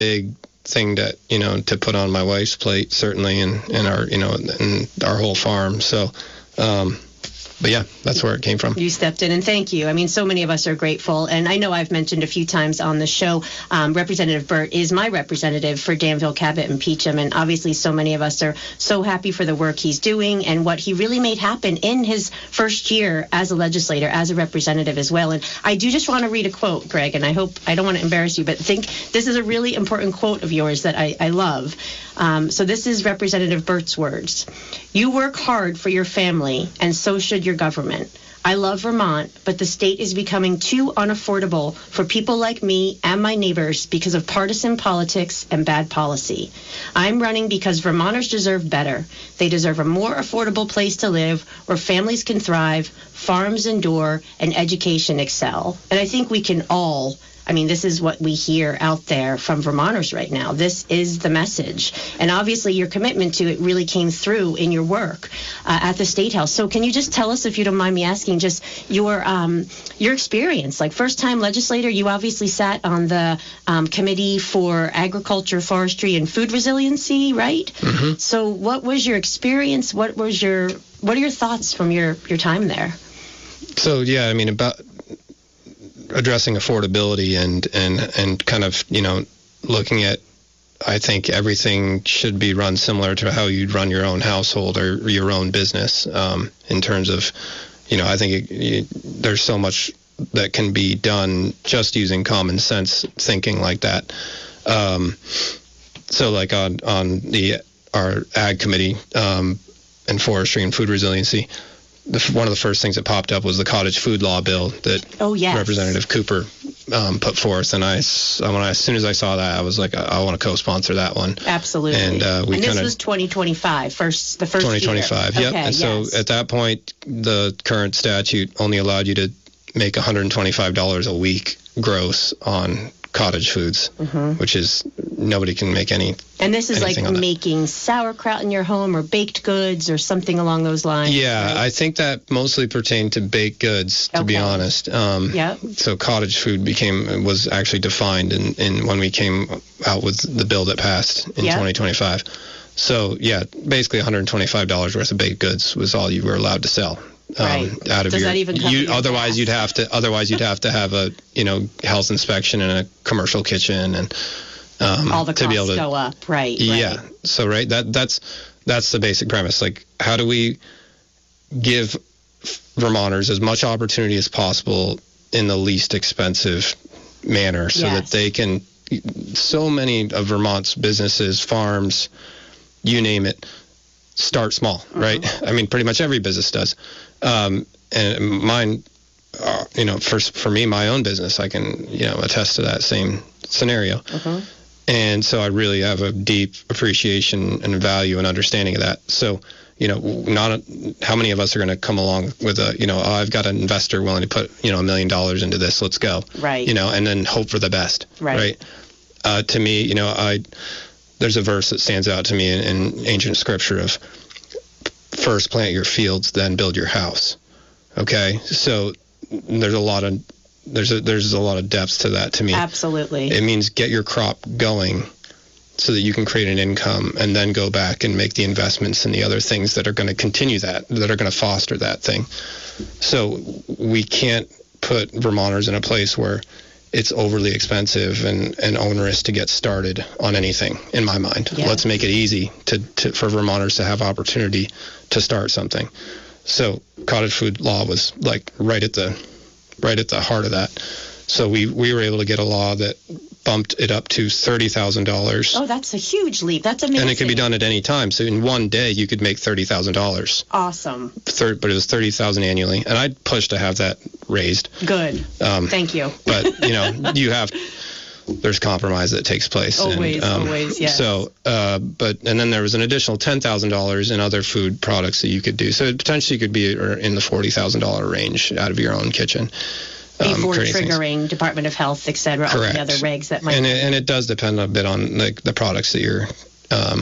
big thing that, to put on my wife's plate, certainly, and our, and our whole farm. So, but yeah, that's where it came from. You stepped in, and thank you. I mean, so many of us are grateful, and I know I've mentioned a few times on the show, Representative Burt is my representative for Danville, Cabot, and Peacham, and obviously so many of us are so happy for the work he's doing and what he really made happen in his first year as a legislator, as a representative as well. And I do just want to read a quote, Greg, and I hope I don't want to embarrass you, but think this is a really important quote of yours that I love. So this is Representative Burt's words. "You work hard for your family, and so should your government. I love Vermont, but the state is becoming too unaffordable for people like me and my neighbors because of partisan politics and bad policy. I'm running because Vermonters deserve better. They deserve a more affordable place to live where families can thrive, farms endure, and education excel." And I think we can all, this is what we hear out there from Vermonters right now. This is the message. And obviously your commitment to it really came through in your work at the State House. So can you just tell us, if you don't mind me asking, just your experience, like first-time legislator, you obviously sat on the Committee for Agriculture, Forestry, and Food Resiliency, right? Mm-hmm. So what was your experience? What are your thoughts from your time there? So, yeah, about addressing affordability and kind of, looking at, I think everything should be run similar to how you'd run your own household or your own business, in terms of, I think there's so much that can be done just using common sense thinking like that. So like on our Ag Committee, and Forestry and Food Resiliency, one of the first things that popped up was the cottage food law bill that Representative Cooper put forth, and as soon as I saw that, I was like, I want to co-sponsor that one. Absolutely. And this was 2025, the first 2025. year. Yep. Okay, and so at that point, the current statute only allowed you to make $125 a week gross on cottage foods, which is, nobody can make any. And this is like making sauerkraut in your home or baked goods or something along those lines. Yeah, right? I think that mostly pertained to baked goods, to be honest. So cottage food was actually defined in when we came out with the bill that passed in 2025. So yeah, basically $125 worth of baked goods was all you were allowed to sell. Right. Out of Does that even cover your otherwise gas? you'd have to have a health inspection and a commercial kitchen, and all the to be able costs to go up. Right. Yeah. Right. So that's the basic premise. Like, how do we give Vermonters as much opportunity as possible in the least expensive manner, so that they can? So many of Vermont's businesses, farms, you name it, start small, right? Pretty much every business does. And mine, for me, my own business, I can, attest to that same scenario. And so I really have a deep appreciation and value and understanding of that. So, how many of us are going to come along with I've got an investor willing to put, $1 million into this, let's go. Right. And then hope for the best. Right. To me, there's a verse that stands out to me in ancient scripture of first plant your fields, then build your house. Okay, so there's a lot of depth to that to me. Absolutely. It means get your crop going so that you can create an income, and then go back and make the investments and the other things that are going to continue that are going to foster that thing. So we can't put Vermonters in a place where it's overly expensive and onerous to get started on anything, in my mind. Yeah. Let's make it easy for Vermonters to have opportunity to start something. So cottage food law was like right at the heart of that. So we were able to get a law that bumped it up to $30,000. Oh, that's a huge leap. That's amazing. And it can be done at any time. So in one day, you could make $30,000. Awesome. But it was $30,000 annually, and I'd push to have that raised. Good. Thank you. But there's compromise that takes place. Always, yes. So, and then there was an additional $10,000 in other food products that you could do. So it potentially could be in the $40,000 range out of your own kitchen. Before triggering Department of Health, et cetera, all the other regs that might. And it does depend a bit on the products that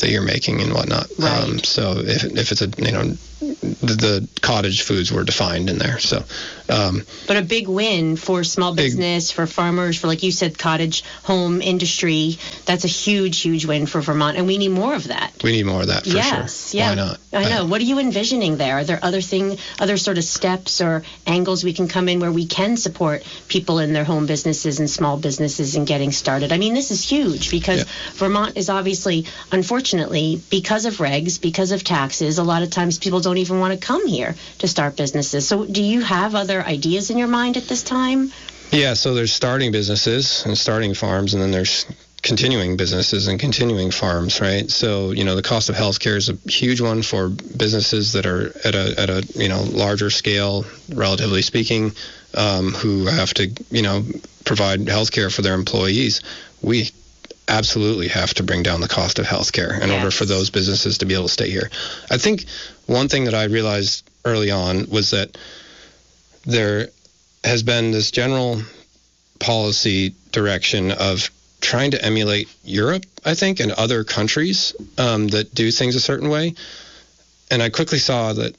that you're making and whatnot. Right. So if it's the cottage foods were defined in there. So, but a big win for small business, for farmers, for, like you said, cottage home industry. That's a huge win for Vermont, and we need more of that. We need more of that for sure. Yeah. Why not? I know. What are you envisioning there? Are there other sort of steps or angles we can come in where we can support people in their home businesses and small businesses and getting started? I mean, this is huge because Vermont is obviously, unfortunately, because of regs, because of taxes, a lot of times people don't even want to come here to start businesses. So do you have other ideas in your mind at this time? Yeah, so there's starting businesses and starting farms, and then there's continuing businesses and continuing farms, right? So, the cost of healthcare is a huge one for businesses that are at a larger scale, relatively speaking, who have to, provide healthcare for their employees. We absolutely have to bring down the cost of healthcare in order for those businesses to be able to stay here. I think one thing that I realized early on was that there has been this general policy direction of trying to emulate Europe, I think, and other countries that do things a certain way. And I quickly saw that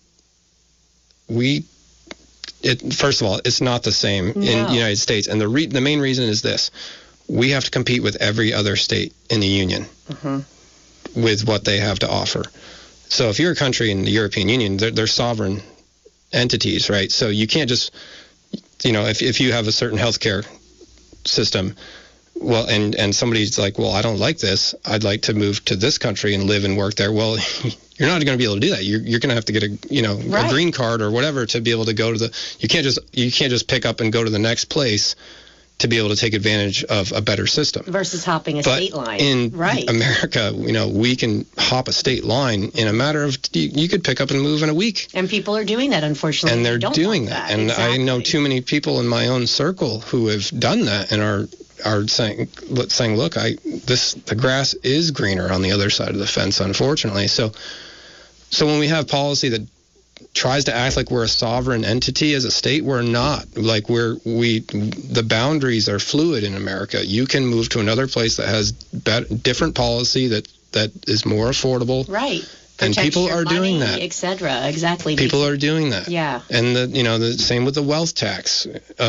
first of all, it's not the same in the United States. And the main reason is this. We have to compete with every other state in the Union with what they have to offer. So if you're a country in the European Union, they're sovereign entities, right? So you can't just, if you have a certain healthcare system, well, and somebody's like, well, I don't like this. I'd like to move to this country and live and work there. Well, you're not going to be able to do that. You're going to have to get a green card or whatever to be able to go to you can't just pick up and go to the next place to be able to take advantage of a better system. Versus hopping a state line. In America, we can hop a state line in a matter of, you could pick up and move in a week. And people are doing that, unfortunately. And they're doing that. And I know too many people in my own circle who have done that and are saying, look, the grass is greener on the other side of the fence, unfortunately. So when we have policy that tries to act like we're a sovereign entity as a state, we're not. Like the boundaries are fluid in America. You can move to another place that has different policy that is more affordable. Right. And people are doing that, etc. Exactly. People are doing that. Yeah. And the same with the wealth tax.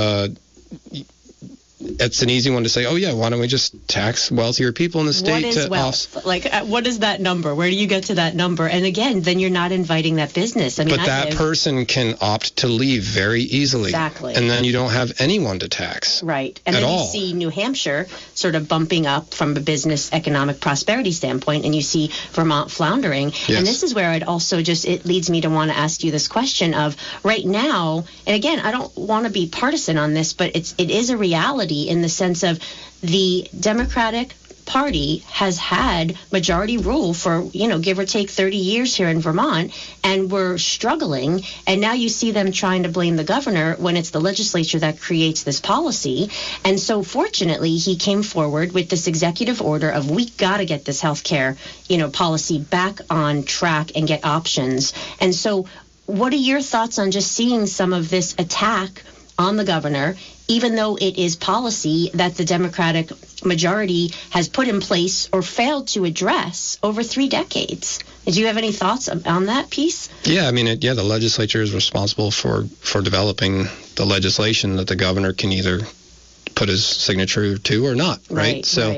It's an easy one to say, oh, yeah, why don't we just tax wealthier people in the state? What is wealth? What is that number? Where do you get to that number? And again, then you're not inviting that business. But that person can opt to leave very easily. Exactly. And then you don't have anyone to tax. Right. And then you see New Hampshire sort of bumping up from a business economic prosperity standpoint, and you see Vermont floundering. Yes. And this is where it leads me to want to ask you this question of right now, and again, I don't want to be partisan on this, but it is a reality in the sense of the Democratic Party has had majority rule for, give or take 30 years here in Vermont, and we're struggling. And now you see them trying to blame the governor when it's the legislature that creates this policy. And so fortunately, he came forward with this executive order of we got to get this healthcare, policy back on track and get options. And so what are your thoughts on just seeing some of this attack on the governor, even though it is policy that the Democratic majority has put in place or failed to address over 3 decades? Do you have any thoughts on that piece? Yeah, I mean, the legislature is responsible for developing the legislation that the governor can either put his signature to or not, right? So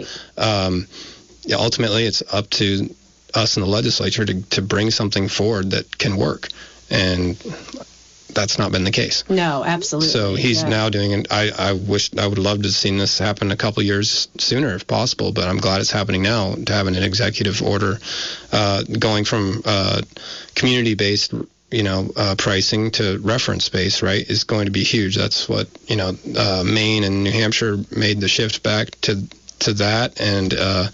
ultimately it's up to us in the legislature to bring something forward that can work. And that's not been the case. No, absolutely. So he's now doing it. I would love to have seen this happen a couple years sooner if possible, but I'm glad it's happening now, to have an executive order going from community-based pricing to reference-based, right, is going to be huge. That's what, Maine and New Hampshire made the shift back to that. And,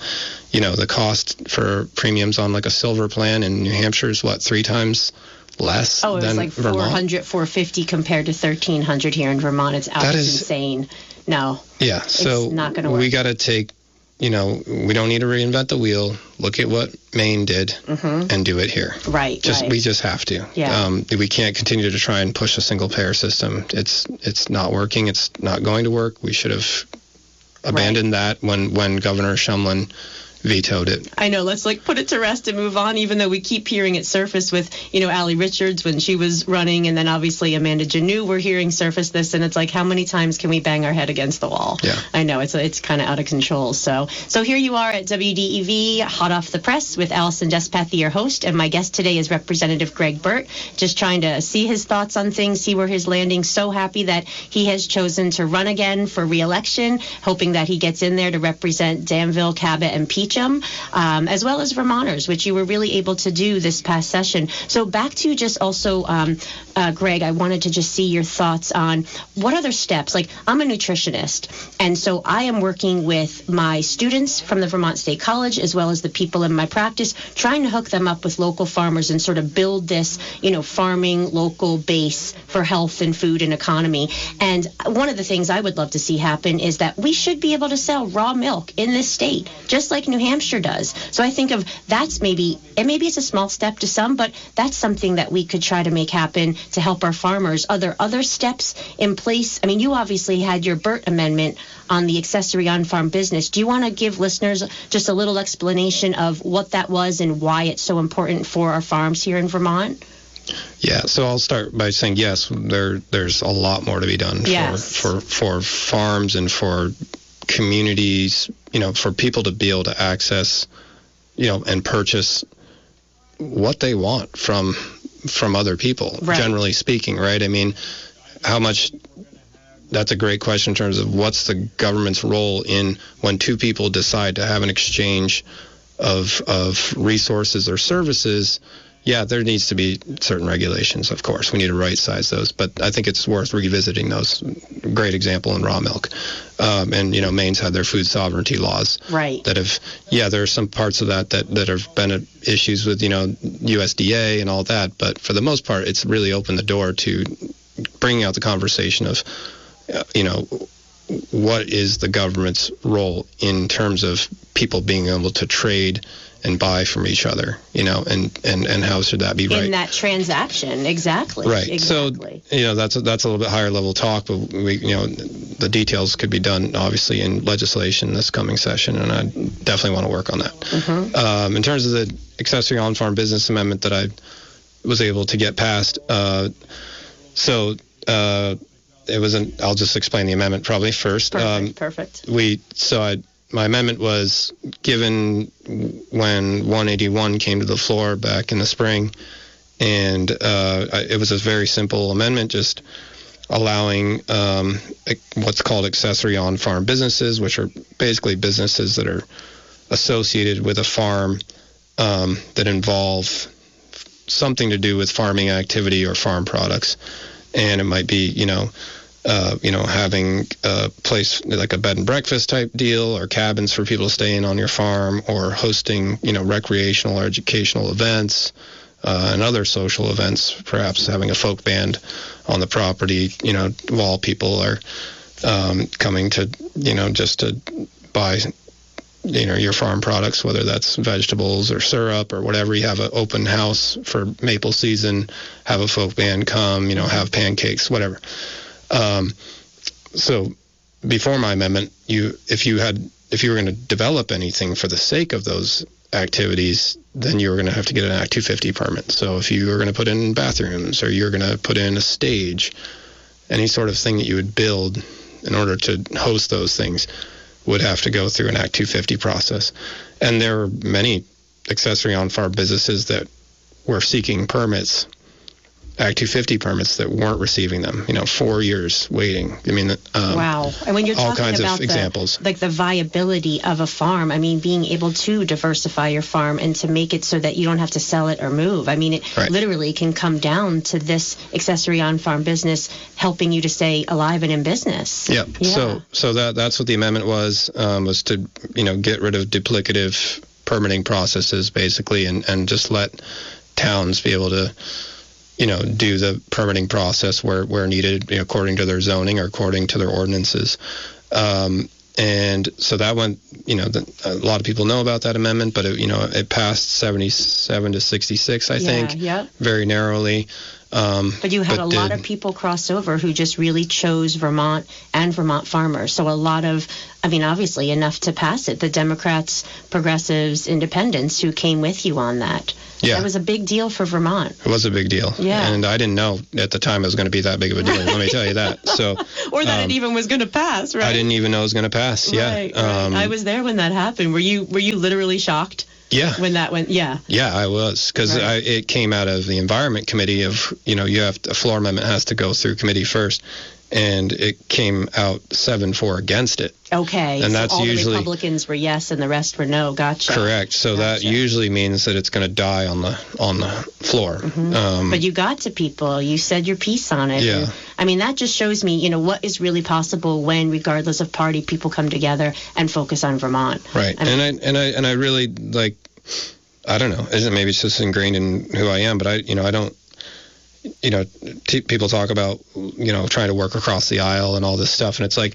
the cost for premiums on like a silver plan in New Hampshire is 3 times less than Vermont. Oh, it was like $400, $450 compared to $1,300 here in Vermont. It's insane. No. Yeah, so it's not going to work. We got to take, we don't need to reinvent the wheel. Look at what Maine did and do it here. Right. We just have to. Yeah. We can't continue to try and push a single payer system. It's not working. It's not going to work. We should have abandoned that when Governor Shumlin vetoed it. I know. Let's put it to rest and move on, even though we keep hearing it surface with, Allie Richards when she was running, and then obviously Amanda Jannou, we're hearing surface this, and it's like, how many times can we bang our head against the wall? Yeah. I know. It's kind of out of control. So here you are at WDEV, hot off the press with Allison Despathy, your host, and my guest today is Representative Greg Burt, just trying to see his thoughts on things, see where his landing. So happy that he has chosen to run again for re-election, hoping that he gets in there to represent Danville, Cabot, and Peacham, as well as Vermonters, which you were really able to do this past session. So back to just also, Greg, I wanted to just see your thoughts on what other steps. I'm a nutritionist, and so I am working with my students from the Vermont State College as well as the people in my practice, trying to hook them up with local farmers and sort of build this, farming local base for health and food and economy. And one of the things I would love to see happen is that we should be able to sell raw milk in this state, just like New Hampshire does. So I think of that's maybe it's a small step to some, but that's something that we could try to make happen to help our farmers. Are there other steps in place? I mean, you obviously had your Burt amendment on the accessory on-farm business. Do you want to give listeners just a little explanation of what that was and why it's so important for our farms here in Vermont? Yeah, so I'll start by saying yes, there's a lot more to be done for farms and for communities, for people to be able to access, and purchase what they want from other people, right. Generally speaking, right? I mean, how much, that's a great question in terms of what's the government's role in when two people decide to have an exchange of resources or services. Yeah, there needs to be certain regulations, of course. We need to right-size those. But I think it's worth revisiting those. Great example in raw milk. And, Maine's had their food sovereignty laws. Right. That have, there are some parts of that have been issues with, USDA and all that. But for the most part, it's really opened the door to bringing out the conversation of, what is the government's role in terms of people being able to trade and buy from each other, and how should that be right? In that transaction, exactly. Right. Exactly. So, that's a little bit higher level talk, but we, the details could be done obviously in legislation this coming session, and I definitely want to work on that. Mm-hmm. In terms of the accessory on-farm business amendment that I was able to get passed, I'll just explain the amendment probably first. Perfect. My amendment was given when 181 came to the floor back in the spring, and it was a very simple amendment, just allowing what's called accessory on-farm businesses, which are basically businesses that are associated with a farm that involve something to do with farming activity or farm products. And it might be, having a place like a bed and breakfast type deal, or cabins for people to stay in on your farm, or hosting, recreational or educational events, and other social events, perhaps having a folk band on the property, while people are coming to, just to buy, your farm products, whether that's vegetables or syrup or whatever. You have an open house for maple season, have a folk band come, have pancakes, whatever. So before my amendment, if you were going to develop anything for the sake of those activities, then you were going to have to get an Act 250 permit. So if you were going to put in bathrooms, or you're going to put in a stage, any sort of thing that you would build in order to host those things would have to go through an Act 250 process. And there were many accessory on-farm businesses that were seeking permits, Act 250 permits, that weren't receiving them. 4 years waiting. I mean, wow. And when you're all talking kinds about of examples, the viability of a farm, I mean, being able to diversify your farm and to make it so that you don't have to sell it or move. I mean, it literally can come down to this accessory on-farm business helping you to stay alive and in business. Yeah. So that's what the amendment was to get rid of duplicative permitting processes, basically, and just let towns be able to do the permitting process where needed, according to their zoning or according to their ordinances. And so that went, a lot of people know about that amendment, but it passed 77 to 66, I think, very narrowly. But you had a lot of people cross over who just really chose Vermont and Vermont farmers. So a lot of, I mean, obviously enough to pass it. The Democrats, progressives, independents who came with you on that. Yeah. That was a big deal for Vermont. It was a big deal. Yeah. And I didn't know at the time it was going to be that big of a deal. Let me tell you that. So, or that it even was going to pass, right? I didn't even know it was going to pass. Yeah. Right. I was there when that happened. Were you literally shocked? Yeah. When that went, yeah. Yeah, I was, because it came out of the Environment Committee of, you have a floor amendment has to go through committee first, and it came out 7-4 against it. Okay. And so that's all usually the Republicans were yes, and the rest were no. Gotcha. Correct. So that usually means that it's going to die on the floor. Mm-hmm. But you got to people. You said your piece on it. Yeah. And, I mean, that just shows me, what is really possible when, regardless of party, people come together and focus on Vermont. Right. And I really like. I don't know. Maybe it's just ingrained in who I am, but I don't. People talk about trying to work across the aisle and all this stuff, and it's like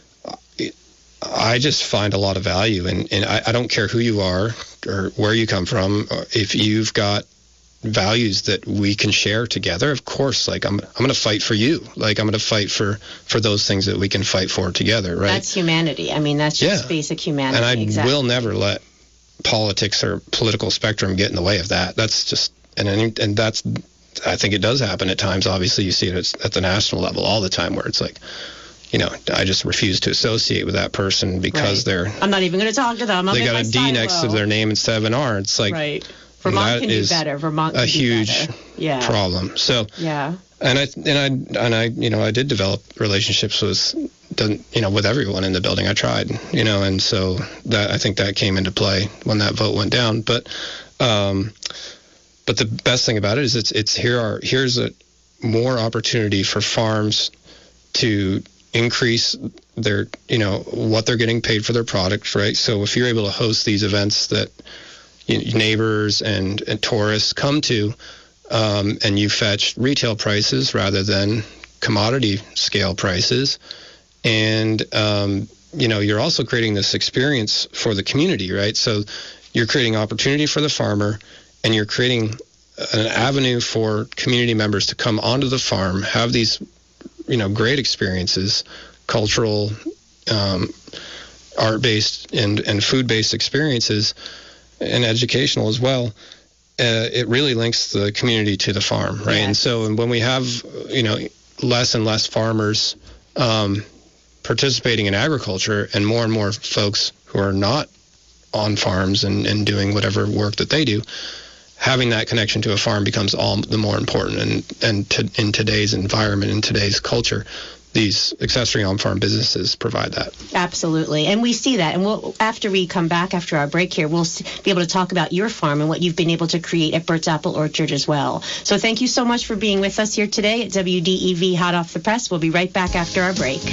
I just find a lot of value, and I don't care who you are or where you come from. If you've got values that we can share together, of course, like I'm going to fight for you. Like I'm going to fight for those things that we can fight for together, right? That's humanity. I mean, that's just basic humanity. And I will never let politics or political spectrum get in the way of that. That's just and that's I think it does happen at times. Obviously, you see it at the national level all the time, where it's like, I just refuse to associate with that person because I'm not even going to talk to them. They got a D next to their name instead of an R. It's like Vermont can do better. Vermont can a huge problem. So and I did develop relationships with everyone in the building. I tried, and so that I think that came into play when that vote went down. But the best thing about it is here's a more opportunity for farms to increase their what they're getting paid for their product, right? So if you're able to host these events that neighbors and tourists come to, and you fetch retail prices rather than commodity scale prices, and you're also creating this experience for the community, right? So you're creating opportunity for the farmer, and you're creating an avenue for community members to come onto the farm, have these great experiences, cultural, art-based and food-based experiences, and educational as well. It really links the community to the farm, right? Yes. And so when we have, less and less farmers participating in agriculture, and more folks who are not on farms and doing whatever work that they do, having that connection to a farm becomes all the more important. And in today's environment, in today's culture, these accessory on-farm businesses provide that. Absolutely. And we see that. And after we come back after our break here, we'll be able to talk about your farm and what you've been able to create at Bert's Apple Orchard as well. So thank you so much for being with us here today at WDEV Hot Off the Press. We'll be right back after our break.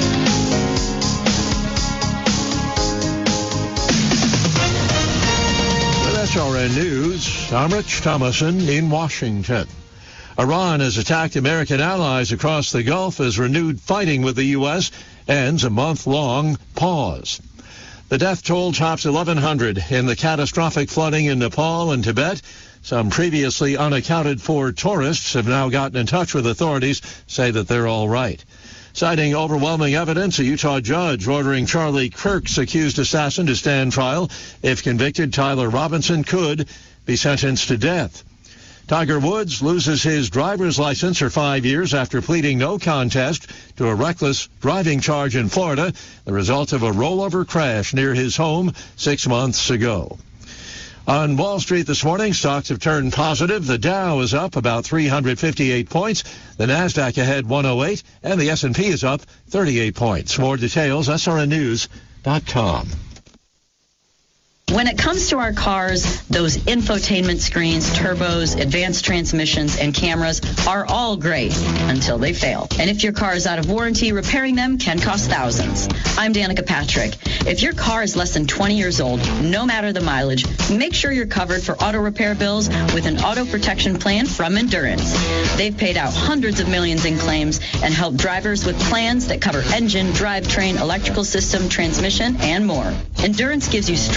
SRN News, I'm Rich Thomason in Washington. Iran has attacked American allies across the Gulf as renewed fighting with the U.S. ends a month-long pause. The death toll tops 1,100 in the catastrophic flooding in Nepal and Tibet. Some previously unaccounted for tourists have now gotten in touch with authorities, say that they're all right. Citing overwhelming evidence, a Utah judge ordering Charlie Kirk's accused assassin to stand trial. If convicted, Tyler Robinson could be sentenced to death. Tiger Woods loses his driver's license for 5 years after pleading no contest to a reckless driving charge in Florida, the result of a rollover crash near his home 6 months ago. On Wall Street this morning, stocks have turned positive. The Dow is up about 358 points. The Nasdaq ahead 108, and the S&P is up 38 points. More details, srnnews.com. When it comes to our cars, those infotainment screens, turbos, advanced transmissions, and cameras are all great until they fail. And if your car is out of warranty, repairing them can cost thousands. I'm Danica Patrick. If your car is less than 20 years old, no matter the mileage, make sure you're covered for auto repair bills with an auto protection plan from Endurance. They've paid out hundreds of millions in claims and helped drivers with plans that cover engine, drivetrain, electrical system, transmission, and more. Endurance gives you straightforward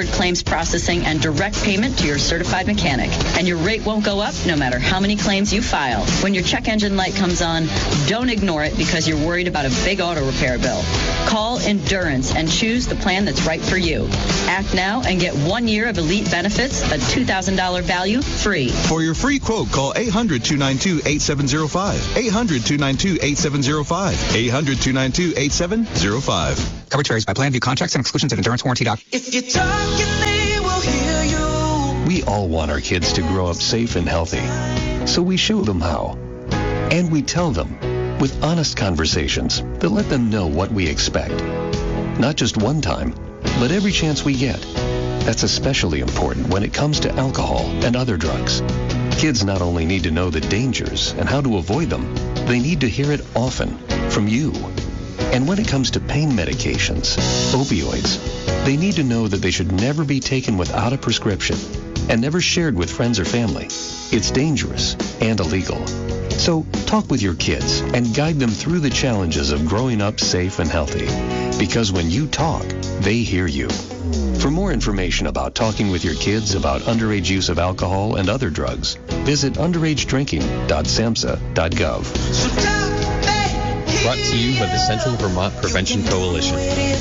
instant claims processing and direct payment to your certified mechanic. And your rate won't go up no matter how many claims you file. When your check engine light comes on, don't ignore it because you're worried about a big auto repair bill. Call Endurance and choose the plan that's right for you. Act now and get 1 year of elite benefits, a $2,000 value, free. For your free quote, call 800-292-8705. 800-292-8705. 800-292-8705. Coverage varies by plan. View contracts and exclusions at EnduranceWarranty.com. If you're talking, they will hear you. We all want our kids to grow up safe and healthy, so we show them how. And we tell them with honest conversations that let them know what we expect. Not just one time, but every chance we get. That's especially important when it comes to alcohol and other drugs. Kids not only need to know the dangers and how to avoid them, they need to hear it often from you. And when it comes to pain medications, opioids, they need to know that they should never be taken without a prescription and never shared with friends or family. It's dangerous and illegal. So talk with your kids and guide them through the challenges of growing up safe and healthy. Because when you talk, they hear you. For more information about talking with your kids about underage use of alcohol and other drugs, visit underagedrinking.samhsa.gov. Brought to you by the Central Vermont Prevention Coalition.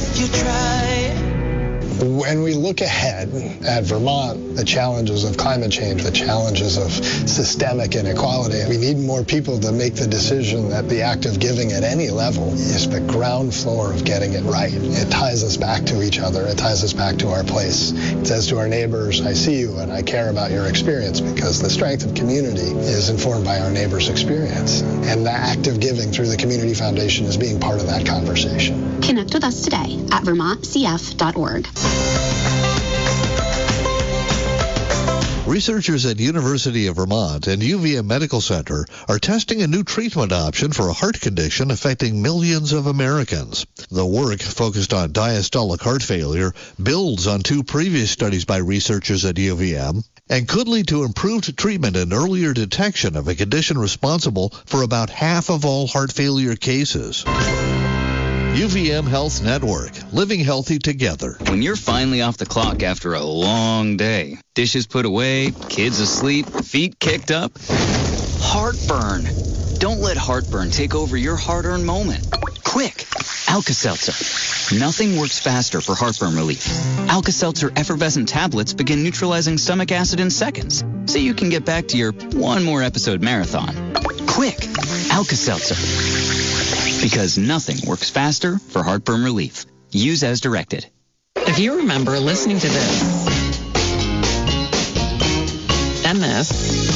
When we look ahead at Vermont, the challenges of climate change, the challenges of systemic inequality, we need more people to make the decision that the act of giving at any level is the ground floor of getting it right. It ties us back to each other. It ties us back to our place. It says to our neighbors, I see you and I care about your experience, because the strength of community is informed by our neighbors' experience. And the act of giving through the Community Foundation is being part of that conversation. Connect with us today at vermontcf.org. Researchers at University of Vermont and UVM Medical Center are testing a new treatment option for a heart condition affecting millions of Americans. The work, focused on diastolic heart failure, builds on two previous studies by researchers at UVM and could lead to improved treatment and earlier detection of a condition responsible for about half of all heart failure cases. UVM Health Network, living healthy together. When you're finally off the clock after a long day, dishes put away, kids asleep, feet kicked up, heartburn. Don't let heartburn take over your hard-earned moment. Quick, Alka-Seltzer. Nothing works faster for heartburn relief. Alka-Seltzer effervescent tablets begin neutralizing stomach acid in seconds, so you can get back to your one more episode marathon. Quick, Alka-Seltzer. Because nothing works faster for heartburn relief. Use as directed. If you remember listening to this, and this,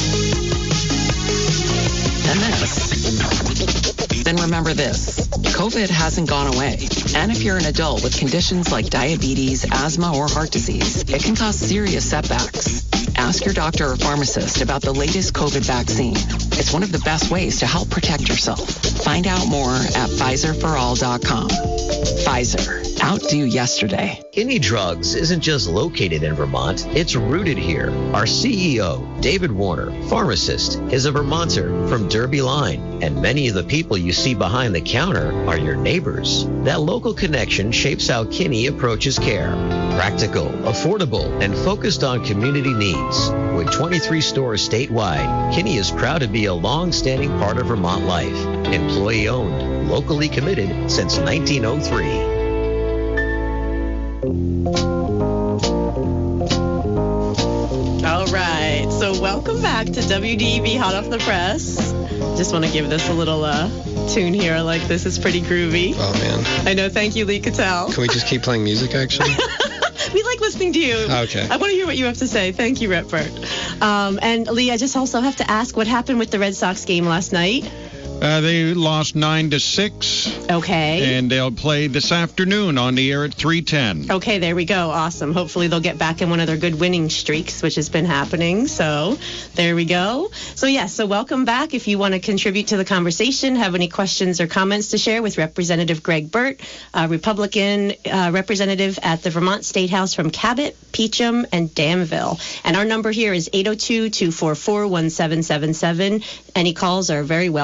and this, then remember this. COVID hasn't gone away. And if you're an adult with conditions like diabetes, asthma, or heart disease, it can cause serious setbacks. Ask your doctor or pharmacist about the latest COVID vaccine. It's one of the best ways to help protect yourself. Find out more at PfizerForAll.com. Pfizer. Outdo yesterday. Kinney Drugs isn't just located in Vermont, it's rooted here. Our CEO, David Warner, pharmacist, is a Vermonter from Derby Line, and many of the people you see behind the counter are your neighbors. That local connection shapes how Kinney approaches care. Practical, affordable, and focused on community needs. With 23 stores statewide, Kinney is proud to be a long-standing part of Vermont life. Employee-owned, locally committed since 1903. All right, so welcome back to WDEV Hot Off the Press. Just want to give this a little tune here. I like this. It's pretty groovy. Oh, man. I know. Thank you, Lee Cattell. Can we just keep playing music, actually? We like listening to you. Okay. I want to hear what you have to say. Thank you, Rep Burt. And Lee, I just also have to ask, what happened with the Red Sox game last night? They lost 9-6. Okay. And they'll play this afternoon on the air at 3:10. Okay, there we go. Awesome. Hopefully they'll get back in one of their good winning streaks, which has been happening. So there we go. So yes, so welcome back. If you want to contribute to the conversation, have any questions or comments to share with Representative Greg Burt, Republican representative at the Vermont State House from Cabot, Peacham, and Danville. And our number here is 802-244-1777. Any calls are very welcome.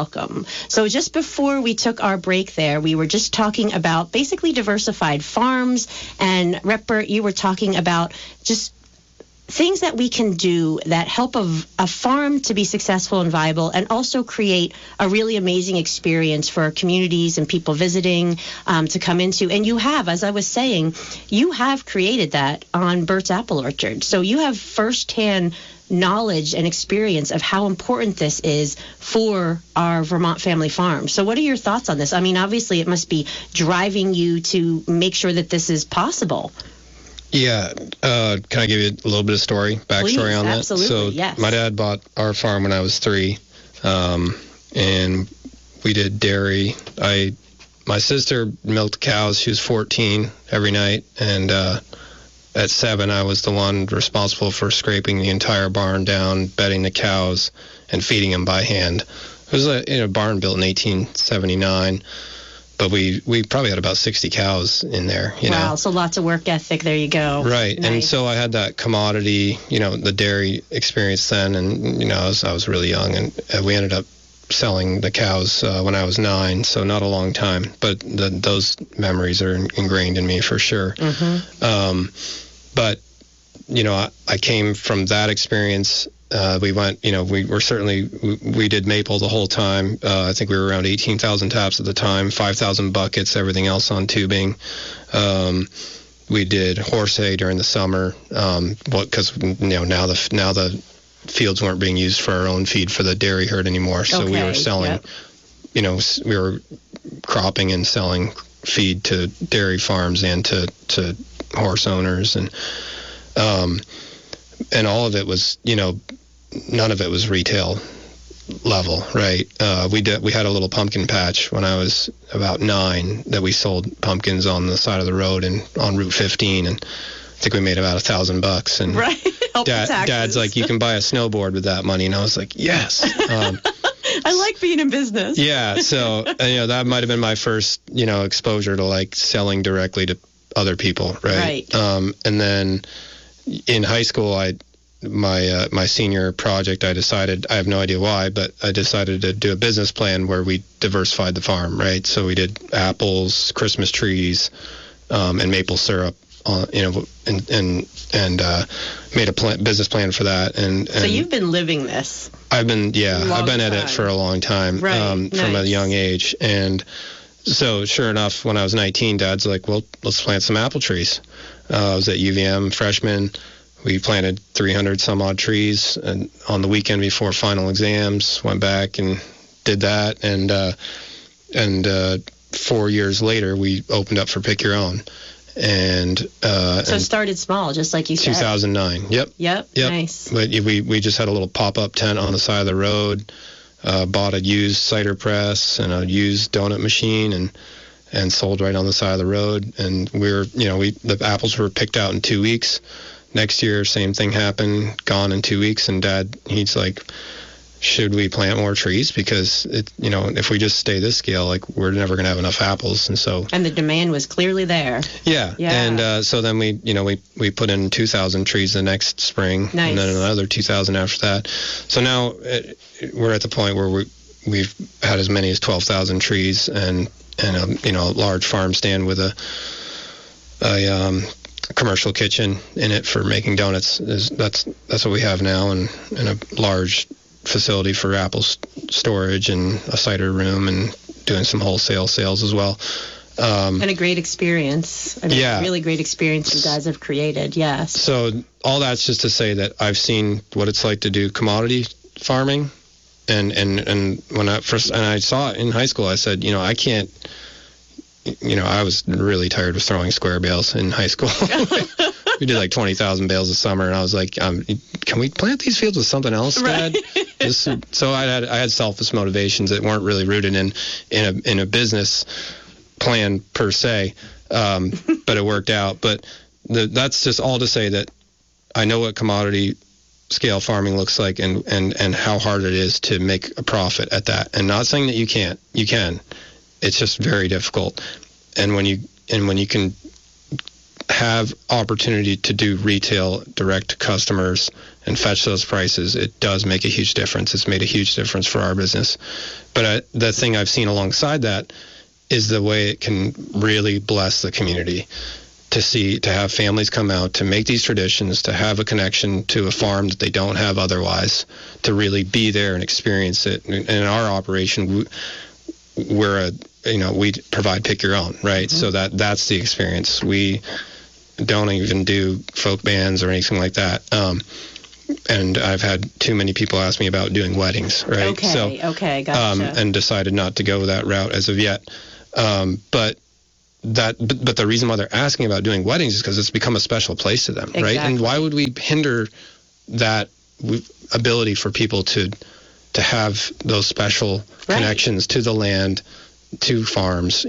So just before we took our break there, we were just talking about basically diversified farms. And Rep Burt, you were talking about just things that we can do that help a farm to be successful and viable, and also create a really amazing experience for our communities and people visiting to come into. And you have, as I was saying, you have created that on Burt's Apple Orchard. So you have firsthand knowledge and experience of how important this is for our Vermont family farms. So what are your thoughts on this? I mean, obviously it must be driving you to make sure that this is possible. Yeah. Can I give you a little bit of backstory on that? Absolutely, yes. My dad bought our farm when I was 3, and we did dairy. My sister milked cows. She was 14 every night, and at 7, I was the one responsible for scraping the entire barn down, bedding the cows, and feeding them by hand. It was a barn built in 1879. But we probably had about 60 cows in there, you know. Wow, so lots of work ethic. There you go. Right. Nice. And so I had that commodity, the dairy experience then. And, I was really young. And we ended up selling the cows when I was 9, so not a long time. But those memories are ingrained in me for sure. Mm-hmm. But, I came from that experience. We went, we did maple the whole time. I think we were around 18,000 taps at the time, 5,000 buckets, everything else on tubing. We did horse hay during the summer, because, now the fields weren't being used for our own feed for the dairy herd anymore. So we were selling, we were cropping and selling feed to dairy farms and to horse owners. And all of it was, none of it was retail level, right? We had a little pumpkin patch when I was about 9 that we sold pumpkins on the side of the road and on Route 15, and I think we made about $1,000. And right. Dad's like, you can buy a snowboard with that money, and I was like, yes. I like being in business. Yeah, so that might have been my first exposure to like selling directly to other people, right? And then in high school, my senior project, I decided, I have no idea why, but I decided to do a business plan where we diversified the farm, right? So we did apples, Christmas trees, and maple syrup, and made a business plan for that. And so you've been living this. I've been at it for a long time, right. From a young age. And so sure enough, when I was 19, Dad's like, well, let's plant some apple trees. I was at UVM, freshman. We planted 300 some odd trees, and on the weekend before final exams, went back and did that. And 4 years later, we opened up for Pick Your Own. And so it started small, just like you said. 2009. Yep. Nice. But we just had a little pop-up tent on the side of the road. Bought a used cider press and a used donut machine, and sold right on the side of the road. And the apples were picked out in 2 weeks. Next year, same thing happened, gone in 2 weeks. And Dad, he's like, should we plant more trees? Because if we just stay this scale, like, we're never going to have enough apples. And the demand was clearly there. Yeah. And so then we put in 2,000 trees the next spring. Nice. And then another 2,000 after that. So now we're at the point where we've had as many as 12,000 trees and a large farm stand with a commercial kitchen in it for making donuts. That's what we have now, and a large facility for apple storage and a cider room, and doing some wholesale sales as well. And a great experience. A really great experience you guys have created. Yes. So all that's just to say that I've seen what it's like to do commodity farming, and when I saw it in high school, I said, I can't. I was really tired of throwing square bales in high school. We did like 20,000 bales a summer, and I was like, can we plant these fields with something else, Dad? Right. So I had selfish motivations that weren't really rooted in a business plan per se, but it worked out. But that's just all to say that I know what commodity scale farming looks like, and how hard it is to make a profit at that. And not saying that you can't. You can. It's just very difficult. And when you can have opportunity to do retail direct to customers and fetch those prices, it does make a huge difference. It's made a huge difference for our business. But the thing I've seen alongside that is the way it can really bless the community, to have families come out, to make these traditions, to have a connection to a farm that they don't have otherwise, to really be there and experience it. And in our operation, we provide pick your own, right? So that's the experience. We don't even do folk bands or anything like that. And I've had too many people ask me about doing weddings, right? Okay, gotcha. And decided not to go that route as of yet. But the reason why they're asking about doing weddings is because it's become a special place to them, right? And why would we hinder that ability for people to have those special connections to the land, to farms?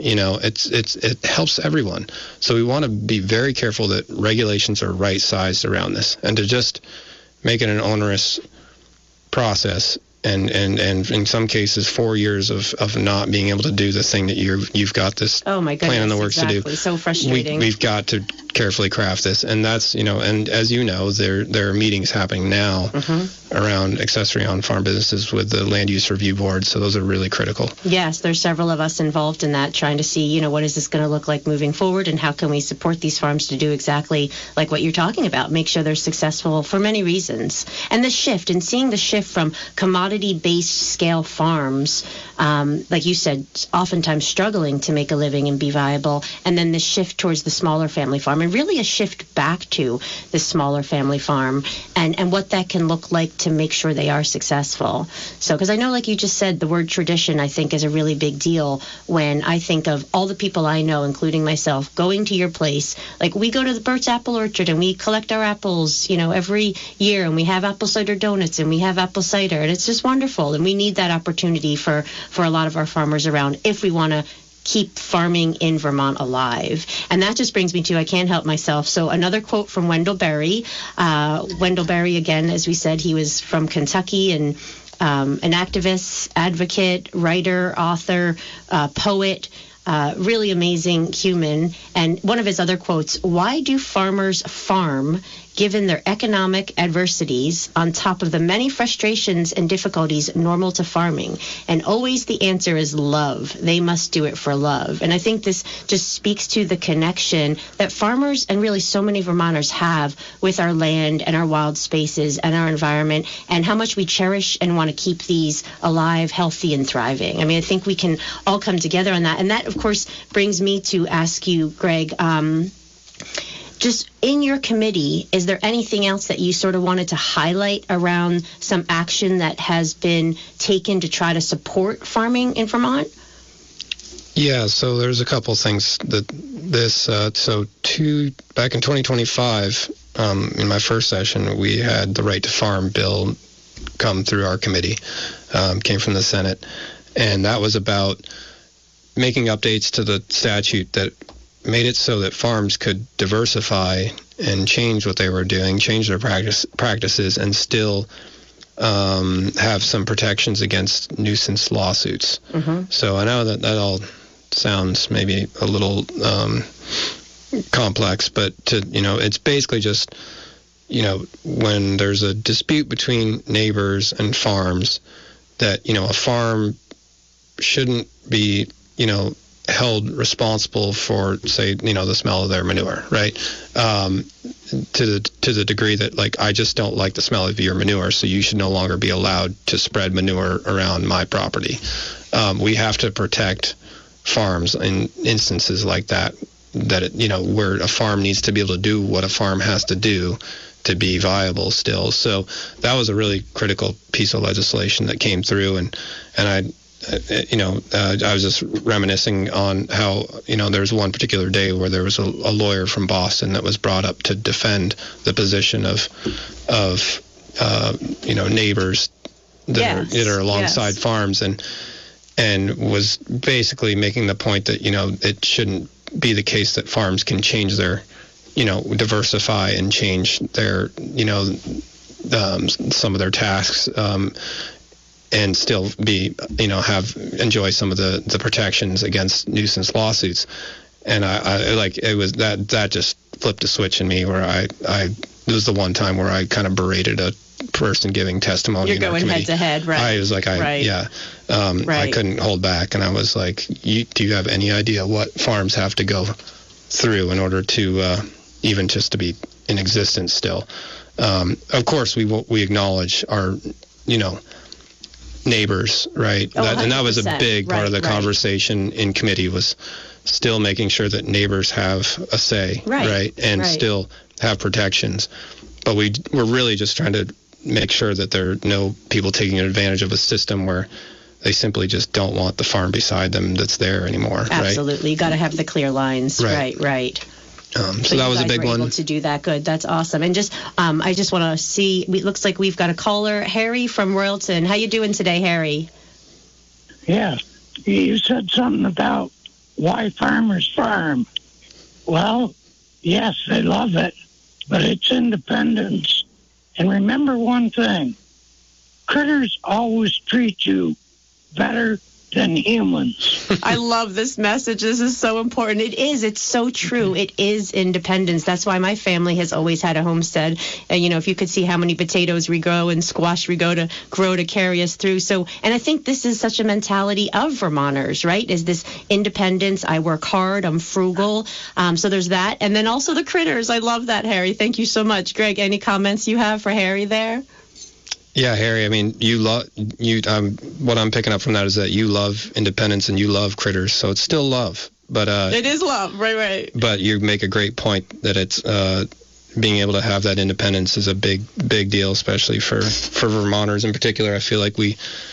It helps everyone. So we want to be very careful that regulations are right sized around this, and to just make it an onerous process. And in some cases 4 years of not being able to do the thing that you've got this plan in the works to do. So frustrating. We've got to carefully craft this, and that's and as you know, there are meetings happening now around accessory on farm businesses with the land use review board. So those are really critical. Yes, there's several of us involved in that, trying to see what is this going to look like moving forward, and how can we support these farms to do exactly like what you're talking about, make sure they're successful for many reasons. And the shift, and seeing the shift from commodity-based scale farms, like you said, oftentimes struggling to make a living and be viable, and then the shift towards the smaller family farm, and really a shift back to the smaller family farm, and what that can look like to make sure they are successful. So, because I know, like you just said, the word tradition, I think, is a really big deal when I think of all the people I know, including myself, going to your place. Like, we go to the Burt's Apple Orchard and we collect our apples, every year, and we have apple cider donuts and we have apple cider, and it's just wonderful. And we need that opportunity for a lot of our farmers around if we want to keep farming in Vermont alive. And that just brings me to, I can't help myself. So another quote from Wendell Berry. Wendell Berry, again, as we said, he was from Kentucky, and an activist, advocate, writer, author, poet, really amazing human. And one of his other quotes, "Why do farmers farm given their economic adversities on top of the many frustrations and difficulties normal to farming? And always the answer is love. They must do it for love." And I think this just speaks to the connection that farmers and really so many Vermonters have with our land and our wild spaces and our environment, and how much we cherish and want to keep these alive, healthy, and thriving. I mean, I think we can all come together on that. And that, of course, brings me to ask you, Greg, just in your committee, is there anything else that you sort of wanted to highlight around some action that has been taken to try to support farming in Vermont? Yeah, so there's a couple things that back in 2025, in my first session, we had the Right to Farm bill come through our committee, came from the Senate, and that was about making updates to the statute that made it so that farms could diversify and change what they were doing, change their practices, and still have some protections against nuisance lawsuits. So I know that all sounds maybe a little complex, but it's basically just, when there's a dispute between neighbors and farms, that, a farm shouldn't be, held responsible for, say, the smell of their manure, right? To the degree that, like, I just don't like the smell of your manure, so you should no longer be allowed to spread manure around my property. We have to protect farms in instances like that, where a farm needs to be able to do what a farm has to do to be viable still. So that was a really critical piece of legislation that came through, and I was just reminiscing on how, there was one particular day where there was a lawyer from Boston that was brought up to defend the position of neighbors that are alongside farms, and was basically making the point that, it shouldn't be the case that farms can change their, diversify and change their, some of their tasks, and still be, enjoy some of the protections against nuisance lawsuits. And I like, it was that just flipped a switch in me where I it was the one time where I kind of berated a person giving testimony. You're going head to head, right? I was like, I couldn't hold back, and I was like, do you have any idea what farms have to go through in order to even just to be in existence still? Of course, we acknowledge our, neighbors, right? And that was a big part of the conversation in committee, was still making sure that neighbors have a say, right? And still have protections. But we're really just trying to make sure that there are no people taking advantage of a system where they simply just don't want the farm beside them that's there anymore. Absolutely. You got to have the clear lines. Right. So that was a big one. Able to do that. Good. That's awesome. And I just want to see, it looks like we've got a caller, Harry from Royalton. How you doing today, Harry? Yeah. You said something about why farmers farm. Well, yes, they love it, but it's independence. And remember one thing, critters always treat you better than humans. I love this message. This is so important. It is. It's so true. It is independence. That's why my family has always had a homestead. And, if you could see how many potatoes we grow and squash we grow to carry us through. So, and I think this is such a mentality of Vermonters, right? Is this independence. I work hard. I'm frugal. So there's that. And then also the critters. I love that, Harry. Thank you so much. Greg, any comments you have for Harry there? Yeah, Harry, I mean, what I'm picking up from that is that you love independence and you love critters, so it's still love. But it is love, right. But you make a great point that it's being able to have that independence is a big deal, especially for Vermonters in particular. I feel like we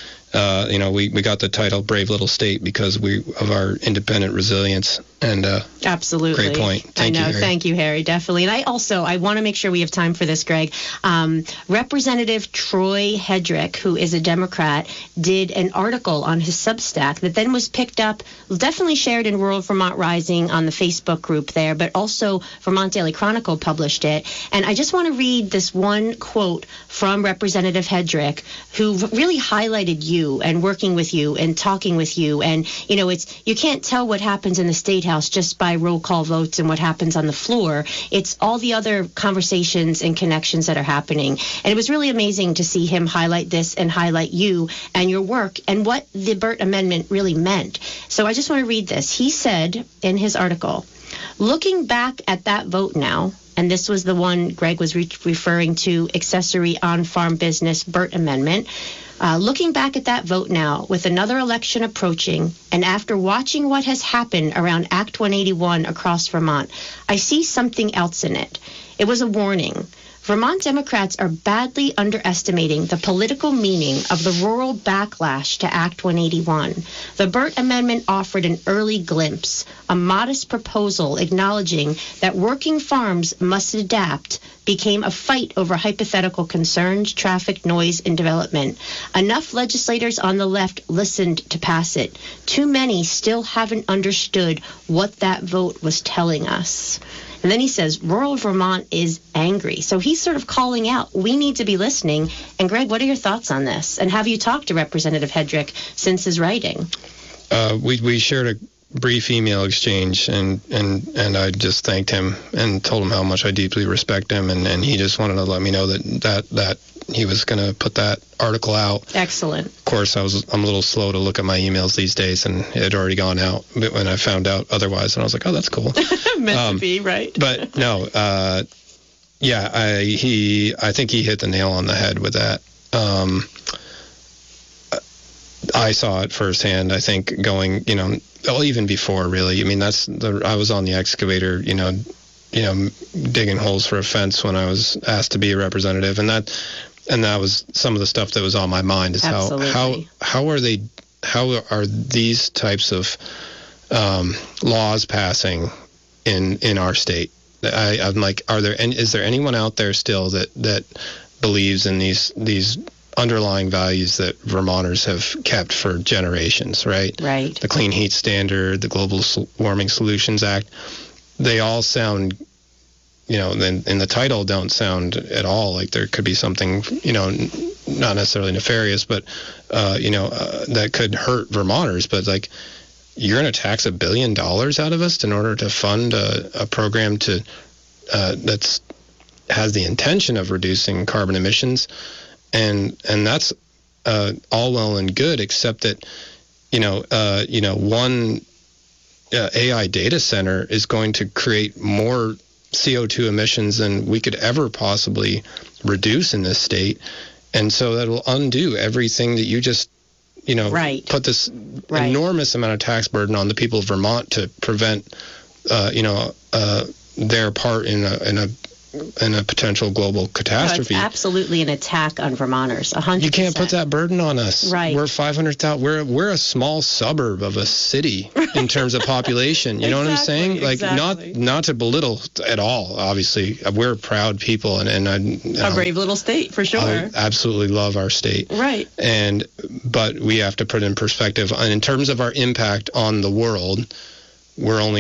got the title Brave Little State because of our independent resilience. And absolutely. Great point. Thank you, Harry. Thank you, Harry. Definitely. And I want to make sure we have time for this, Greg. Representative Troy Hedrick, who is a Democrat, did an article on his Substack that then was picked up, definitely shared in Rural Vermont Rising on the Facebook group there, but also Vermont Daily Chronicle published it. And I just want to read this one quote from Representative Hedrick, who really highlighted you and working with you and talking with you. And, you can't tell what happens in the State House just by roll call votes and what happens on the floor. It's all the other conversations and connections that are happening. And it was really amazing to see him highlight this and highlight you and your work and what the Burt Amendment really meant. So I just want to read this. He said in his article, looking back at that vote now, and this was the one Greg was referring to, accessory on-farm business Burt Amendment. Looking back at that vote now, with another election approaching, and after watching what has happened around Act 181 across Vermont, I see something else in it. It was a warning. Vermont Democrats are badly underestimating the political meaning of the rural backlash to Act 181. The Burt Amendment offered an early glimpse, a modest proposal acknowledging that working farms must adapt, became a fight over hypothetical concerns, traffic, noise, and development. Enough legislators on the left listened to pass it. Too many still haven't understood what that vote was telling us. And then he says, rural Vermont is angry. So he's sort of calling out, we need to be listening. And Greg, what are your thoughts on this? And have you talked to Representative Hedrick since his writing? We shared a brief email exchange, and I just thanked him and told him how much I deeply respect him. And he just wanted to let me know that he was going to put that article out. Excellent. Of course, I'm a little slow to look at my emails these days, and it had already gone out when I found out otherwise, and I was like, oh, that's cool. Meant to be, right? But no, I think he hit the nail on the head with that. I saw it firsthand, I think, going, even before, really. I mean, I was on the excavator, digging holes for a fence when I was asked to be a representative, and that was some of the stuff that was on my mind, is how are these types of laws passing in our state? I'm like, is there anyone out there still that believes in these underlying values that Vermonters have kept for generations, right? Right. The Clean Heat Standard, the Global Warming Solutions Act, they all sound, in the title don't sound at all like there could be something, not necessarily nefarious, but, that could hurt Vermonters. But like, you're going to tax $1 billion out of us in order to fund a program to has the intention of reducing carbon emissions, and that's all well and good, except that one AI data center is going to create more CO2 emissions than we could ever possibly reduce in this state, and so that will undo everything that you just put this enormous amount of tax burden on the people of Vermont to prevent their part in a potential global catastrophe. No, it's absolutely an attack on Vermonters. 100%. You can't put that burden on us. Right. We're 500,000. We're a small suburb of a city in terms of population. You know what I'm saying? Like not to belittle at all. Obviously, we're proud people, and a brave little state for sure. I absolutely love our state. Right. But we have to put it in perspective. And in terms of our impact on the world, we're only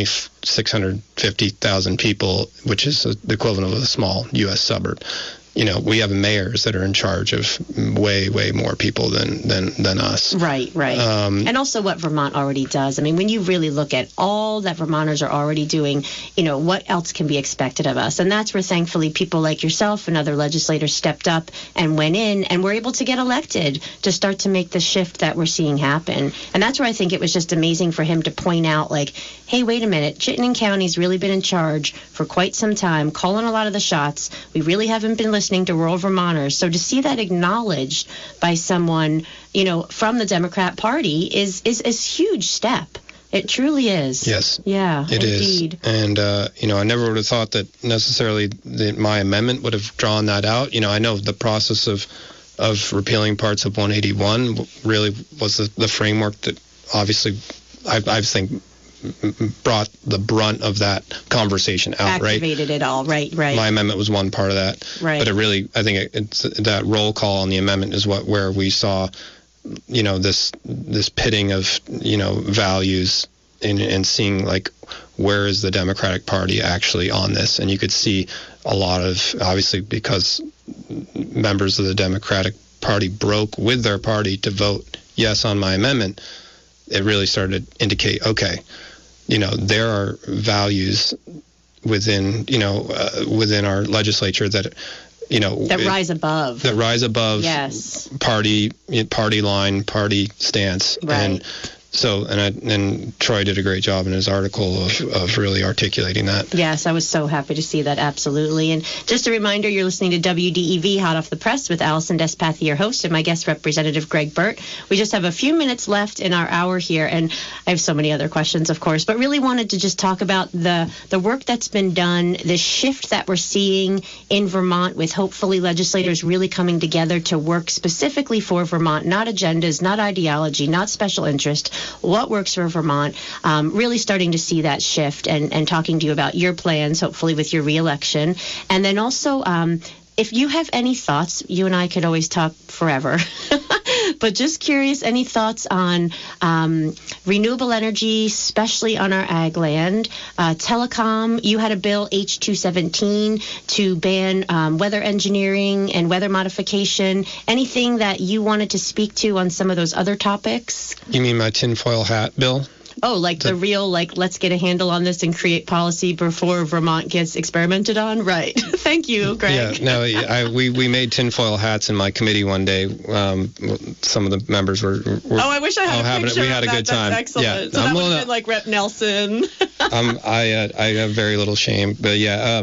650,000 people, which is the equivalent of a small U.S. suburb. We have mayors that are in charge of way, way more people than us. Right. And also what Vermont already does. I mean, when you really look at all that Vermonters are already doing, what else can be expected of us? And that's where, thankfully, people like yourself and other legislators stepped up and went in and were able to get elected to start to make the shift that we're seeing happen. And that's where I think it was just amazing for him to point out, like, hey, wait a minute, Chittenden County's really been in charge for quite some time, calling a lot of the shots. We really haven't been listening to rural Vermonters. So to see that acknowledged by someone, from the Democrat Party is a huge step. It truly is. Yes. Yeah, it indeed. Is. And, I never would have thought that necessarily my amendment would have drawn that out. I know the process of repealing parts of 181 really was the framework that obviously I think brought the brunt of that conversation out, Activated it all, right. My amendment was one part of that. Right. But I think it's that roll call on the amendment is where we saw, this pitting of, values and seeing, like, where is the Democratic Party actually on this? And you could see a lot of, obviously, because members of the Democratic Party broke with their party to vote yes on my amendment, it really started to indicate, okay, there are values within our legislature that rise above. That rise above. Yes. Party line, party stance. Right. And so, and Troy did a great job in his article of really articulating that. Yes, I was so happy to see that, absolutely. And just a reminder, you're listening to WDEV Hot Off the Press with Allison Despathy, your host, and my guest, Representative Greg Burt. We just have a few minutes left in our hour here, and I have so many other questions, of course, but really wanted to just talk about the work that's been done, the shift that we're seeing in Vermont with hopefully legislators really coming together to work specifically for Vermont, not agendas, not ideology, not special interest, what works for Vermont, really starting to see that shift and talking to you about your plans, hopefully with your reelection. And then also, if you have any thoughts, you and I could always talk forever, but just curious, any thoughts on renewable energy, especially on our ag land, telecom? You had a bill, H217, to ban weather engineering and weather modification. Anything that you wanted to speak to on some of those other topics? You mean my tinfoil hat bill? Oh, like the real, let's get a handle on this and create policy before Vermont gets experimented on? Right. Thank you, Greg. Yeah, no, we made tinfoil hats in my committee one day. Some of the members were I wish I had a picture We had a good time. That's excellent. Yeah, so that would have been like Rep. Nelson. I have very little shame, but yeah.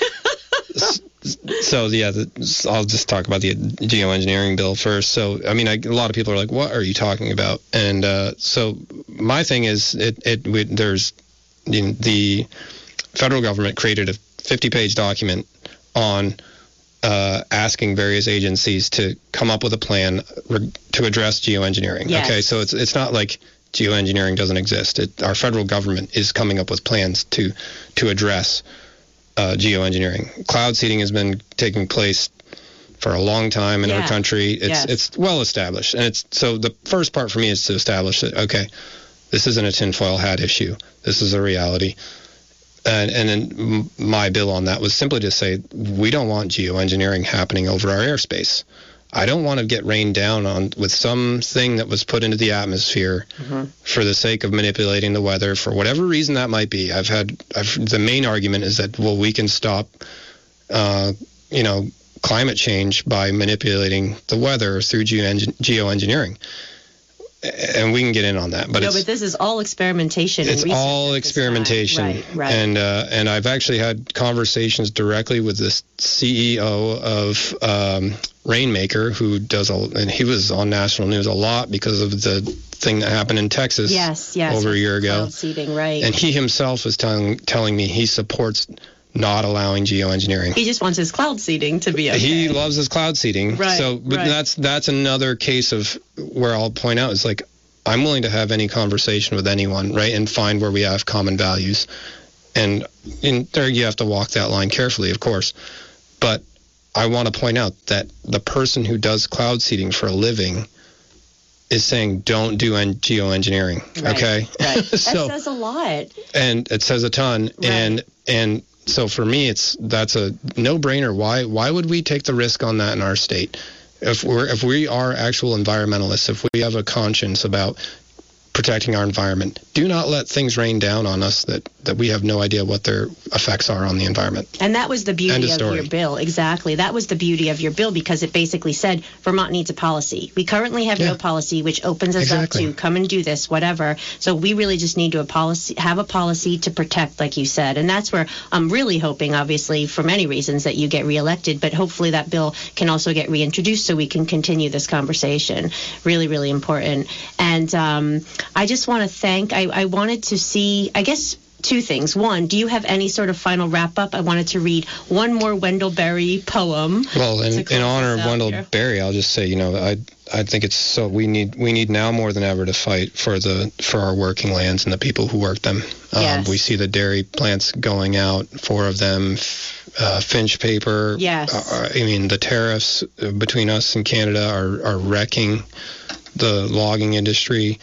So, yeah, I'll just talk about the geoengineering bill first. So, I mean, a lot of people are like, what are you talking about? And so my thing is there's the federal government created a 50-page document on asking various agencies to come up with a plan to address geoengineering. Yes. Okay, so it's not like geoengineering doesn't exist. Our federal government is coming up with plans to address geoengineering. Cloud seeding has been taking place for a long time in our country. It's well established, and so the first part for me is to establish that, okay, this isn't a tinfoil hat issue. This is a reality. And then my bill on that was simply to say we don't want geoengineering happening over our airspace. I don't want to get rained down on with something that was put into the atmosphere for the sake of manipulating the weather for whatever reason that might be. The main argument is that, well, we can stop, climate change by manipulating the weather through geoengineering. And we can get in on that, but but this is all experimentation. It's all experimentation, right. And I've actually had conversations directly with the CEO of Rainmaker, who does and he was on national news a lot because of the thing that happened in Texas over a year ago. Cloud seeding, right? And he himself was telling me he supports not allowing geoengineering. He just wants his cloud seeding to be okay. He loves his cloud seeding. Right. So that's another case of where I'll point out is like, I'm willing to have any conversation with anyone, right, and find where we have common values. And in there you have to walk that line carefully, of course. But I want to point out that the person who does cloud seeding for a living is saying don't do geoengineering, okay? Right. That says a lot. And it says a ton. Right. And so for me, that's a no-brainer. Why would we take the risk on that in our state? If we are actual environmentalists, if we have a conscience about protecting our environment, do not let things rain down on us that we have no idea what their effects are on the environment. And that was the beauty of your bill. Exactly. That was the beauty of your bill, because it basically said Vermont needs a policy. We currently have no policy, which opens us up to come and do this, whatever. So we really just need to have a policy to protect, like you said. And that's where I'm really hoping, obviously, for many reasons, that you get reelected. But hopefully that bill can also get reintroduced so we can continue this conversation. Really, really important. And I just want to thank, I wanted to see, I guess, two things. One, do you have any sort of final wrap-up? I wanted to read one more Wendell Berry poem. Well, in honor of Wendell Berry, I'll just say, I think it's so we need now more than ever to fight for our working lands and the people who work them. Yes. We see the dairy plants going out, 4 of them, Finch paper. Yes. The tariffs between us and Canada are wrecking the logging industry.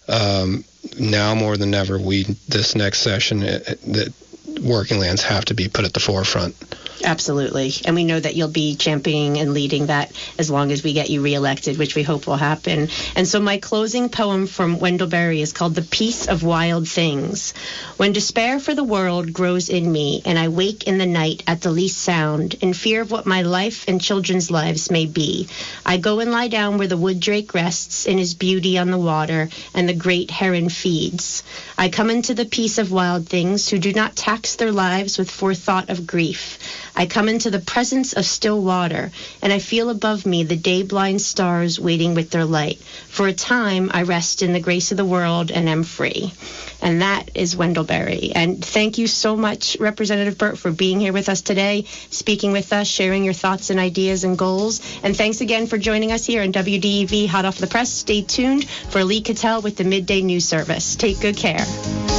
Now more than ever, this next session, that working lands have to be put at the forefront. Absolutely. And we know that you'll be championing and leading that as long as we get you reelected, which we hope will happen. And so my closing poem from Wendell Berry is called The Peace of Wild Things. When despair for the world grows in me, and I wake in the night at the least sound, in fear of what my life and children's lives may be, I go and lie down where the wood drake rests in his beauty on the water, and the great heron feeds. I come into the peace of wild things who do not tax their lives with forethought of grief. I come into the presence of still water, and I feel above me the day-blind stars waiting with their light. For a time, I rest in the grace of the world and am free. And that is Wendell Berry. And thank you so much, Representative Burt, for being here with us today, speaking with us, sharing your thoughts and ideas and goals. And thanks again for joining us here on WDEV Hot Off the Press. Stay tuned for Lee Cattell with the Midday News Service. Take good care.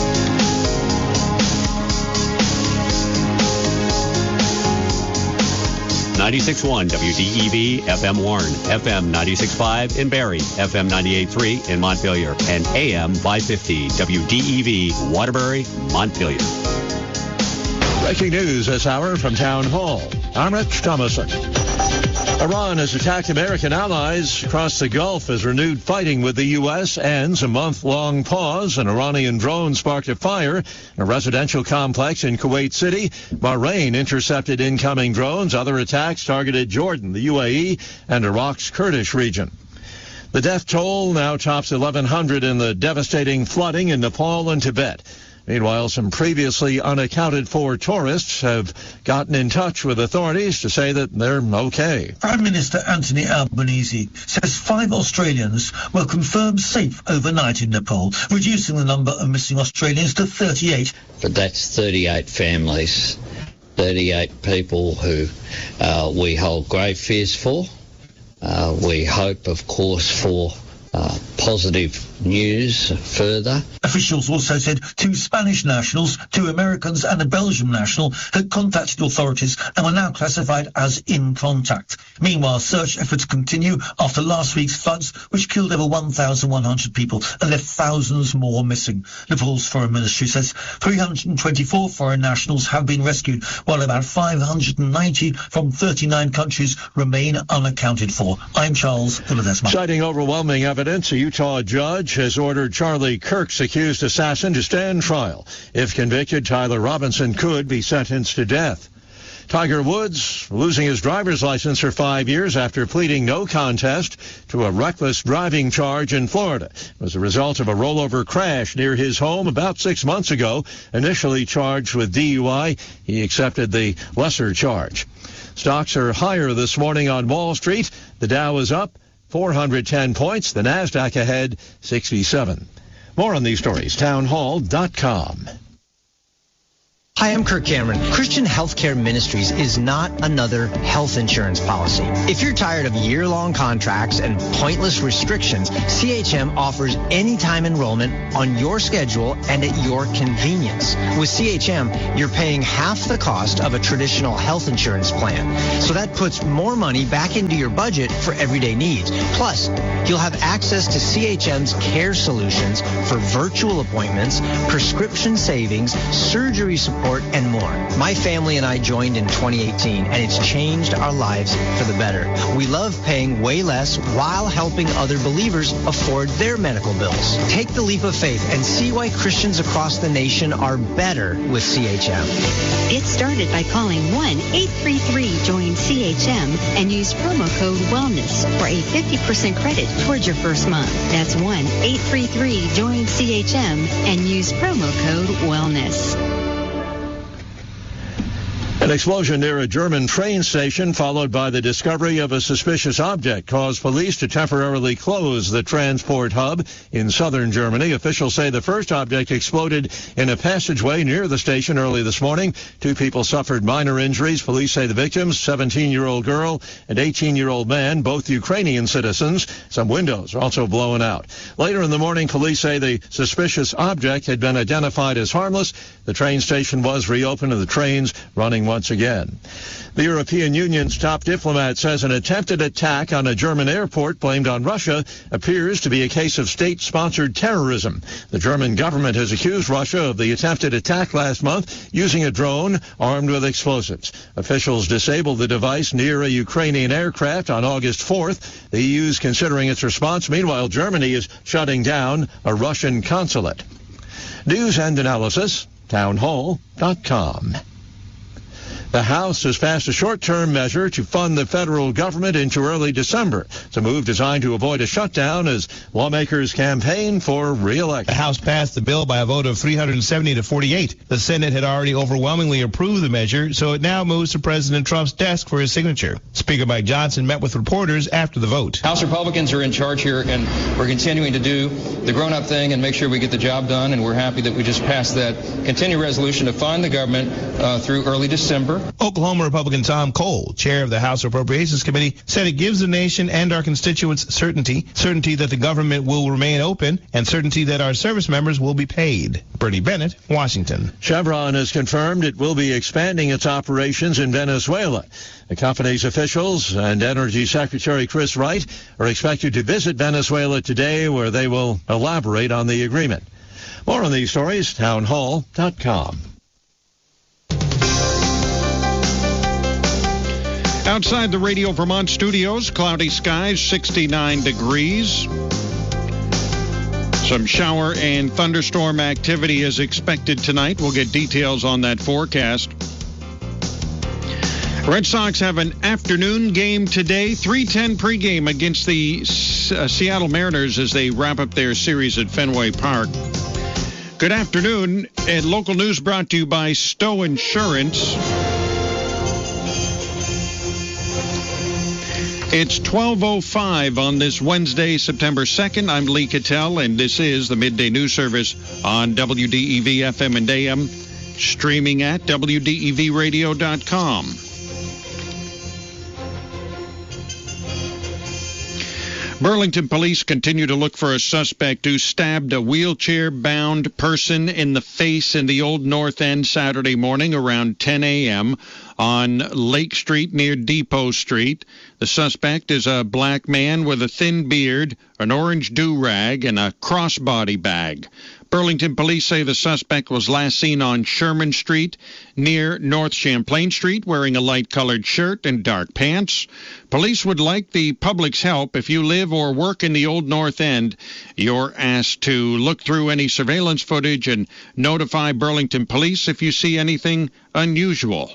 96.1 WDEV FM Warren, FM 96.5 in Barrie, FM 98.3 in Montpelier, and AM 550 WDEV Waterbury, Montpelier. Breaking news this hour from Town Hall. I'm Rich Thomason. Iran has attacked American allies across the Gulf as renewed fighting with the U.S. ends a month-long pause. An Iranian drone sparked a fire in a residential complex in Kuwait City. Bahrain intercepted incoming drones. Other attacks targeted Jordan, the UAE, and Iraq's Kurdish region. The death toll now tops 1,100 in the devastating flooding in Nepal and Tibet. Meanwhile, some previously unaccounted-for tourists have gotten in touch with authorities to say that they're okay. Prime Minister Anthony Albanese says 5 Australians were confirmed safe overnight in Nepal, reducing the number of missing Australians to 38. But that's 38 families, 38 people who we hold grave fears for. We hope, of course, for positive news further. Officials also said 2 Spanish nationals, 2 Americans and a Belgian national had contacted authorities and were now classified as in contact. Meanwhile, search efforts continue after last week's floods, which killed over 1,100 people and left thousands more missing. Nepal's Foreign Ministry says 324 foreign nationals have been rescued, while about 590 from 39 countries remain unaccounted for. I'm Charles Ledesma. Citing overwhelming evidence, a Utah judge has ordered Charlie Kirk's accused assassin to stand trial. If convicted, Tyler Robinson could be sentenced to death. Tiger Woods losing his driver's license for 5 years after pleading no contest to a reckless driving charge in Florida. It was a result of a rollover crash near his home about 6 months ago. Initially charged with DUI, he accepted the lesser charge. Stocks are higher this morning on Wall Street. The Dow is up 410 points. The Nasdaq ahead 67. More on these stories, townhall.com. Hi, I'm Kirk Cameron. Christian Healthcare Ministries is not another health insurance policy. If you're tired of year-long contracts and pointless restrictions, CHM offers anytime enrollment on your schedule and at your convenience. With CHM, you're paying half the cost of a traditional health insurance plan. So that puts more money back into your budget for everyday needs. Plus, you'll have access to CHM's care solutions for virtual appointments, prescription savings, surgery support, and more. My family and I joined in 2018, and it's changed our lives for the better. We love paying way less while helping other believers afford their medical bills. Take the leap of faith and see why Christians across the nation are better with CHM. Get started by calling 1-833-JOIN-CHM and use promo code WELLNESS for a 50% credit towards your first month. That's 1-833-JOIN-CHM and use promo code WELLNESS. An explosion near a German train station followed by the discovery of a suspicious object caused police to temporarily close the transport hub in southern Germany. Officials say the first object exploded in a passageway near the station early this morning. 2 people suffered minor injuries. Police say the victims, 17-year-old girl and 18-year-old man, both Ukrainian citizens. Some windows are also blown out. Later in the morning, police say the suspicious object had been identified as harmless. The train station was reopened and the trains running once again. The European Union's top diplomat says an attempted attack on a German airport blamed on Russia appears to be a case of state-sponsored terrorism. The German government has accused Russia of the attempted attack last month using a drone armed with explosives. Officials disabled the device near a Ukrainian aircraft on August 4th. The EU is considering its response. Meanwhile, Germany is shutting down a Russian consulate. News and analysis, townhall.com. The House has passed a short-term measure to fund the federal government into early December. It's a move designed to avoid a shutdown as lawmakers campaign for re-election. The House passed the bill by a vote of 370 to 48. The Senate had already overwhelmingly approved the measure, so it now moves to President Trump's desk for his signature. Speaker Mike Johnson met with reporters after the vote. House Republicans are in charge here, and we're continuing to do the grown-up thing and make sure we get the job done, and we're happy that we just passed that continued resolution to fund the government through early December. Oklahoma Republican Tom Cole, chair of the House Appropriations Committee, said it gives the nation and our constituents certainty that the government will remain open, and certainty that our service members will be paid. Bernie Bennett, Washington. Chevron has confirmed it will be expanding its operations in Venezuela. The company's officials and Energy Secretary Chris Wright are expected to visit Venezuela today, where they will elaborate on the agreement. More on these stories, townhall.com. Outside the Radio Vermont studios, cloudy skies, 69 degrees. Some shower and thunderstorm activity is expected tonight. We'll get details on that forecast. Red Sox have an afternoon game today, 3:10 pregame against the Seattle Mariners as they wrap up their series at Fenway Park. Good afternoon, and local news brought to you by Stowe Insurance. It's 12:05 on this Wednesday, September 2nd. I'm Lee Cattell, and this is the Midday News Service on WDEV FM and AM, streaming at WDEVradio.com. Burlington police continue to look for a suspect who stabbed a wheelchair-bound person in the face in the Old North End Saturday morning around 10 a.m. on Lake Street near Depot Street. The suspect is a black man with a thin beard, an orange do-rag, and a crossbody bag. Burlington police say the suspect was last seen on Sherman Street near North Champlain Street wearing a light-colored shirt and dark pants. Police would like the public's help. If you live or work in the Old North End, you're asked to look through any surveillance footage and notify Burlington police if you see anything unusual.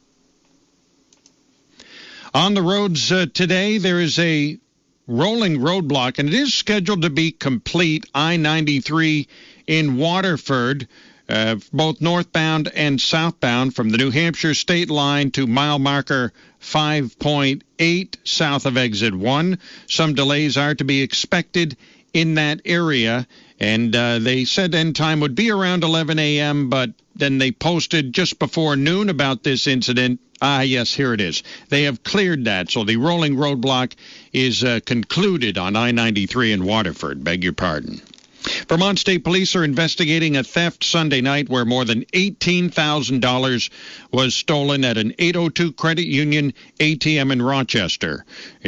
On the roads today, there is a rolling roadblock, and it is scheduled to be complete. I-93 in Waterford, both northbound and southbound from the New Hampshire state line to mile marker 5.8 south of exit 1. Some delays are to be expected in that area, and they said end time would be around 11 a.m., but then they posted just before noon about this incident. Yes, here it is. They have cleared that, so the rolling roadblock is concluded on I-93 in Waterford. Beg your pardon. Vermont State Police are investigating a theft Sunday night where more than $18,000 was stolen at an 802 Credit Union ATM in Rochester.